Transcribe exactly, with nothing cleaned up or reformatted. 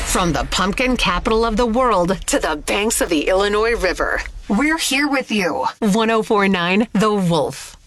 From the pumpkin capital of the world to the banks of the Illinois River, we're here with you. one oh four point nine The Wolf.